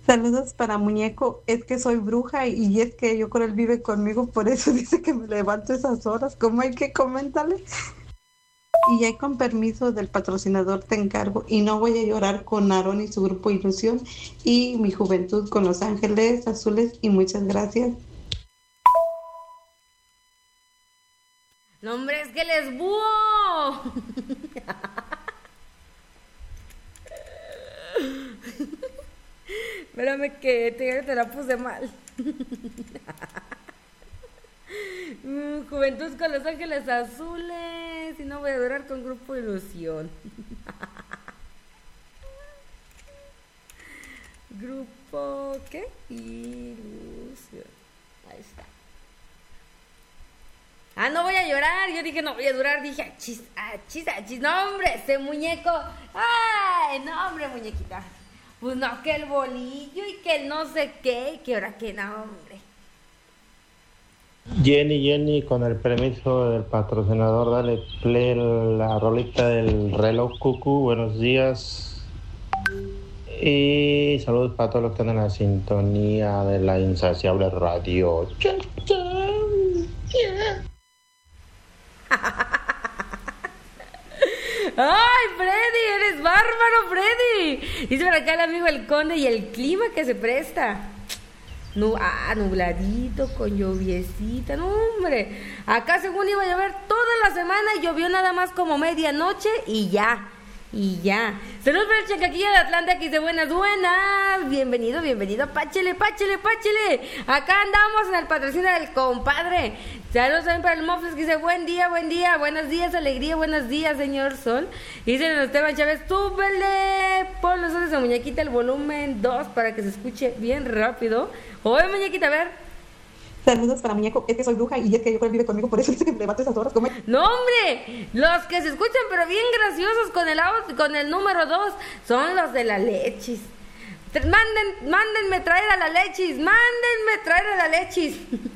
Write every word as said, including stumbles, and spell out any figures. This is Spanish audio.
Saludos para muñeco, es que soy bruja y es que yo creo él vive conmigo, por eso dice que me levanto esas horas, ¿cómo hay que comentarle? Y ya con permiso del patrocinador te encargo y no voy a llorar con Aarón y su grupo Ilusión y mi juventud con Los Ángeles Azules y muchas gracias. No, hombre, es que él es búho. Espérame que te, te la puse mal. Mm, Juventud con Los Ángeles Azules y no voy a durar con Grupo Ilusión. Grupo, ¿qué? Ilusión. Ahí está. Ah, no voy a llorar. Yo dije, no voy a durar. Dije, achis, achis, achis. No, hombre, ese muñeco. Ay, no, hombre, muñequita. Pues no, que el bolillo y que el no sé qué. Y que ahora que no, hombre. Jenny, Jenny, con el permiso del patrocinador, dale play la rolita del reloj cucú. Buenos días. Y saludos para todos los que andan en la sintonía de la insaciable radio. Chau, chau. Yeah. ¡Ay, Freddy! ¡Eres bárbaro, Freddy! Dice por acá el amigo El Conde y el clima que se presta. Nu ah, nubladito, con lluviecita, no, hombre. Acá según iba a llover toda la semana y llovió nada más como medianoche y ya. Y ya. Saludos para el Chacaquilla de Atlanta que dice buenas, buenas. Bienvenido, bienvenido. Páchele, páchele, páchele. Acá andamos en el patrocinio del compadre. Saludos también para el Mofles que dice buen día, buen día. Buenos días, alegría, buenos días, señor Sol. Y dice Esteban Chávez, súbele. Pon los ojos de muñequita el volumen dos para que se escuche bien rápido. Oye, muñequita, a ver. Saludos para muñeco, es que soy bruja y es que yo creo él vive conmigo, por eso dice que me levanto esas horas, ¿cómo hay? No, hombre, los que se escuchan pero bien graciosos con el audio, con el número dos son los de la Lechis. Manden, mándenme traer a la Lechis, mándenme traer a la Lechis.